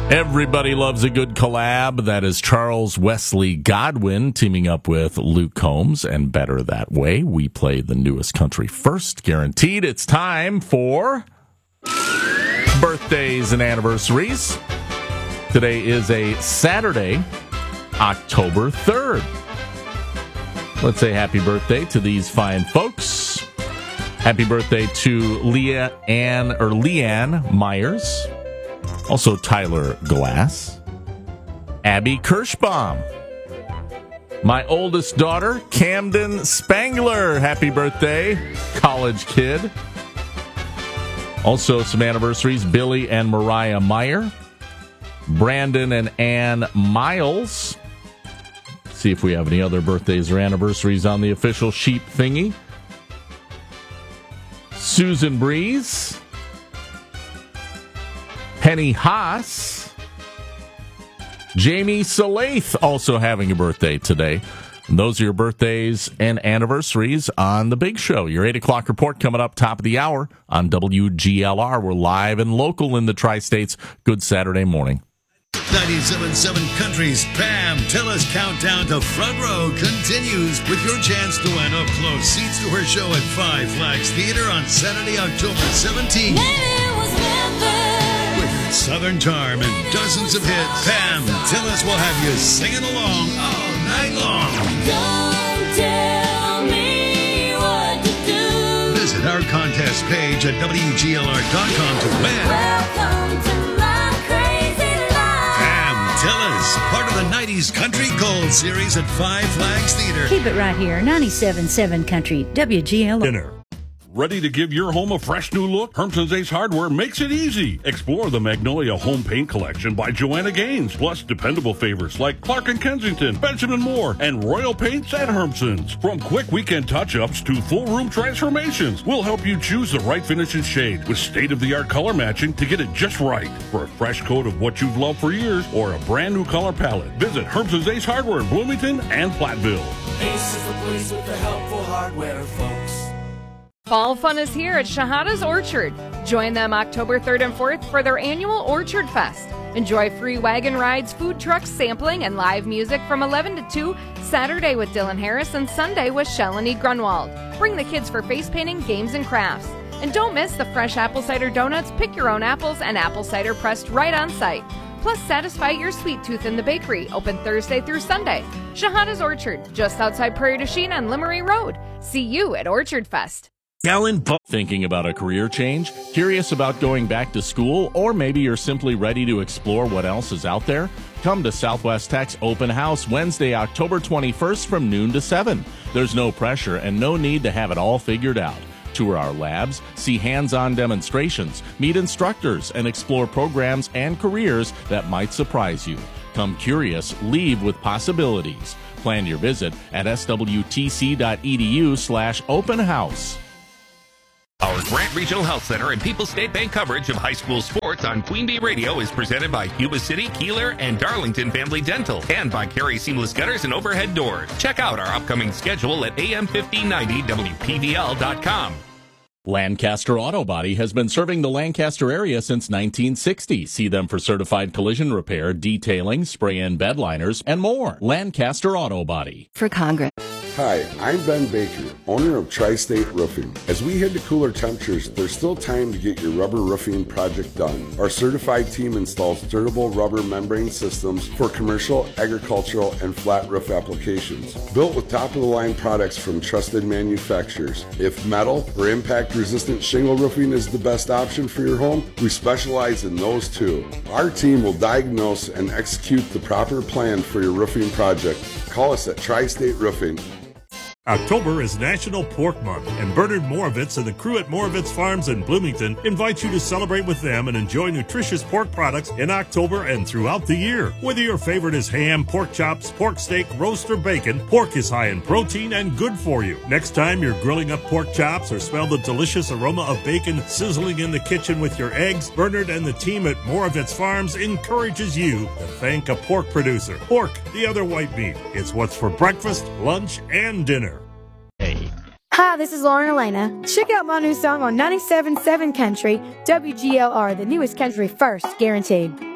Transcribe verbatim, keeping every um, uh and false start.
Everybody loves a good collab. That is Charles Wesley Godwin teaming up with Luke Combs, and Better That Way. We play the newest country first, guaranteed. It's time for birthdays and anniversaries. Today is a Saturday, October third. Let's say happy birthday to these fine folks. Happy birthday to Leah Ann or Leanne Myers. Also Tyler Glass. Abby Kirschbaum. My oldest daughter, Camden Spangler. Happy birthday, college kid. Also some anniversaries, Billy and Mariah Meyer. Brandon and Ann Miles. See if we have any other birthdays or anniversaries on the official sheep thingy. Susan Breeze. Penny Haas. Jamie Salath also having a birthday today. And those are your birthdays and anniversaries on The Big Show. Your eight o'clock report coming up top of the hour on W G L R. We're live and local in the Tri-States. Good Saturday morning. ninety-seven point seven Country's Pam Tillis countdown to Front Row continues with your chance to win up-close seats to her show at Five Flags Theater on Saturday, October seventeenth. With Southern Charm and dozens of hits, Pam Tillis will have you singing along all night long. Don't tell me what to do. Visit our contest page at W G L R dot com to win. Welcome to my crazy life. Pam Tillis, part of the nineties Country Gold Series at Five Flags Theater. Keep it right here, ninety-seven point seven Country, W G L R. Dinner. Ready to give your home a fresh new look? Hermson's Ace Hardware makes it easy. Explore the Magnolia Home Paint Collection by Joanna Gaines, plus dependable favorites like Clark and Kensington, Benjamin Moore, and Royal Paints at Hermson's. From quick weekend touch-ups to full room transformations, we'll help you choose the right finish and shade with state-of-the-art color matching to get it just right. For a fresh coat of what you've loved for years or a brand new color palette, visit Hermson's Ace Hardware in Bloomington and Platteville. Ace is the place with the helpful hardware, folks. Fall fun is here at Shahada's Orchard. Join them October third and fourth for their annual Orchard Fest. Enjoy free wagon rides, food trucks, sampling, and live music from eleven to two, Saturday with Dylan Harris and Sunday with Shalini Grunwald. Bring the kids for face painting, games, and crafts. And don't miss the fresh apple cider donuts, pick your own apples, and apple cider pressed right on site. Plus, satisfy your sweet tooth in the bakery, open Thursday through Sunday. Shahada's Orchard, just outside Prairie du Chien on Limerick Road. See you at Orchard Fest. Thinking about a career change? Curious about going back to school? Or maybe you're simply ready to explore what else is out there? Come to Southwest Tech's Open House Wednesday, October twenty-first from noon to seven. There's no pressure and no need to have it all figured out. Tour our labs, see hands-on demonstrations, meet instructors, and explore programs and careers that might surprise you. Come curious, leave with possibilities. Plan your visit at swtc.edu slash open house. Our Grant Regional Health Center and People's State Bank coverage of high school sports on Queen Bee Radio is presented by Yuba City, Keeler, and Darlington Family Dental, and by Carey Seamless Gutters and Overhead Doors. Check out our upcoming schedule at A M fifteen ninety W P V L dot com. Lancaster Auto Body has been serving the Lancaster area since nineteen sixty. See them for certified collision repair, detailing, spray-in bed liners, and more. Lancaster Auto Body. For Congress. Hi, I'm Ben Baker, owner of Tri-State Roofing. As we head to cooler temperatures, there's still time to get your rubber roofing project done. Our certified team installs durable rubber membrane systems for commercial, agricultural, and flat roof applications. Built with top-of-the-line products from trusted manufacturers. If metal or impact-resistant shingle roofing is the best option for your home, we specialize in those too. Our team will diagnose and execute the proper plan for your roofing project. Call us at Tri-State Roofing. October is National Pork Month, and Bernard Moravitz and the crew at Moravitz Farms in Bloomington invite you to celebrate with them and enjoy nutritious pork products in October and throughout the year. Whether your favorite is ham, pork chops, pork steak, roast, or bacon, pork is high in protein and good for you. Next time you're grilling up pork chops or smell the delicious aroma of bacon sizzling in the kitchen with your eggs, Bernard and the team at Moravitz Farms encourages you to thank a pork producer. Pork, the other white meat. It's what's for breakfast, lunch, and dinner. Hi, this is Lauren Elena. Check out my new song on ninety-seven point seven Country, W G L R, the newest country first, guaranteed.